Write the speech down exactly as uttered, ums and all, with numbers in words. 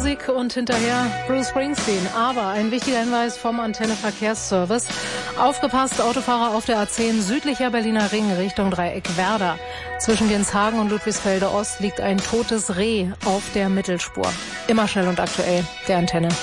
Musik und hinterher Bruce Springsteen. Aber ein wichtiger Hinweis vom Antenne Verkehrsservice. Aufgepasst, Autofahrer auf der A zehn südlicher Berliner Ring Richtung Dreieck Werder. Zwischen Genshagen und Ludwigsfelde Ost liegt ein totes Reh auf der Mittelspur. Immer schnell und aktuell, der Antenne.